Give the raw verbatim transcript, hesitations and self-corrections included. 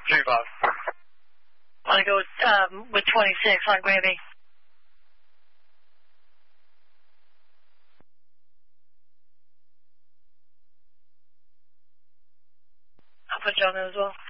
Three five. Want to go um, with twenty-six on Gravy. I'll put you on there as well.